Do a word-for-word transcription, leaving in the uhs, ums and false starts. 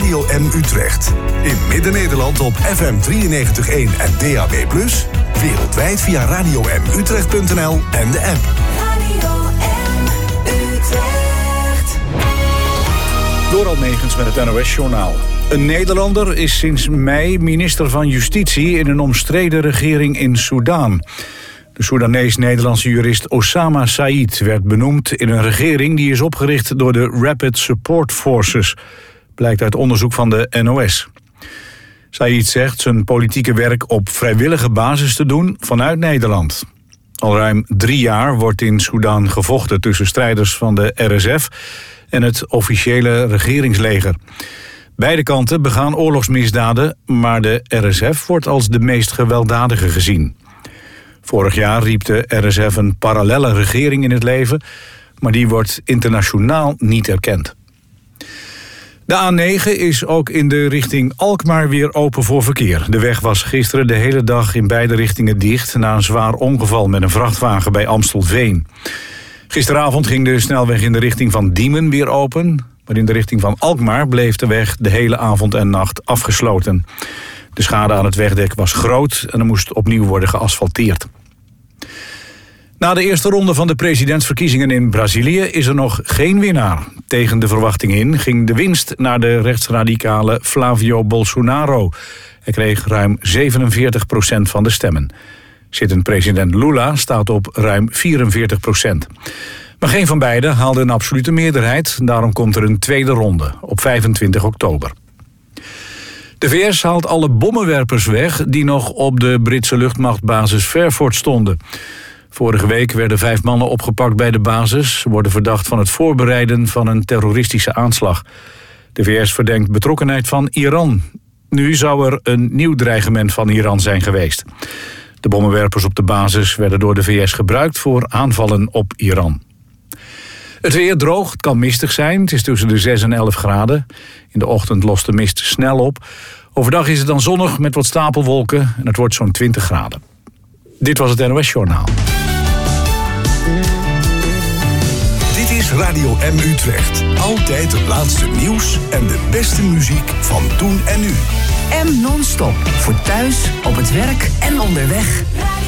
Radio M Utrecht. In Midden-Nederland op F M drieënnegentig komma één en D A B plus. Wereldwijd via radio m utrecht punt n l en de app. Radio M Utrecht. Doral Megens met het N O S-journaal. Een Nederlander is sinds mei minister van Justitie in een omstreden regering in Soedan. De Soedanees-Nederlandse jurist Osama Said werd benoemd in een regering die is opgericht door de Rapid Support Forces, blijkt uit onderzoek van de N O S. Said zegt zijn politieke werk op vrijwillige basis te doen vanuit Nederland. Al ruim drie jaar wordt in Soedan gevochten tussen strijders van de R S F en het officiële regeringsleger. Beide kanten begaan oorlogsmisdaden, maar de R S F wordt als de meest gewelddadige gezien. Vorig jaar riep de R S F een parallelle regering in het leven, maar die wordt internationaal niet erkend. De A negen is ook in de richting Alkmaar weer open voor verkeer. De weg was gisteren de hele dag in beide richtingen dicht na een zwaar ongeval met een vrachtwagen bij Amstelveen. Gisteravond ging de snelweg in de richting van Diemen weer open, maar in de richting van Alkmaar bleef de weg de hele avond en nacht afgesloten. De schade aan het wegdek was groot en er moest opnieuw worden geasfalteerd. Na de eerste ronde van de presidentsverkiezingen in Brazilië is er nog geen winnaar. Tegen de verwachting in ging de winst naar de rechtsradicale Flavio Bolsonaro. Hij kreeg ruim zevenenveertig procent van de stemmen. Zittend president Lula staat op ruim vierenveertig procent. Maar geen van beiden haalde een absolute meerderheid. Daarom komt er een tweede ronde op vijfentwintig oktober. De V S haalt alle bommenwerpers weg die nog op de Britse luchtmachtbasis Fairford stonden. Vorige week werden vijf mannen opgepakt bij de basis. Ze worden verdacht van het voorbereiden van een terroristische aanslag. De V S verdenkt betrokkenheid van Iran. Nu zou er een nieuw dreigement van Iran zijn geweest. De bommenwerpers op de basis werden door de V S gebruikt voor aanvallen op Iran. Het weer droog, het kan mistig zijn. Het is tussen de zes en elf graden. In de ochtend lost de mist snel op. Overdag is het dan zonnig met wat stapelwolken en het wordt zo'n twintig graden. Dit was het N O S-journaal. Dit is Radio M Utrecht. Altijd het laatste nieuws en de beste muziek van toen en nu. M non-stop. Voor thuis, op het werk en onderweg.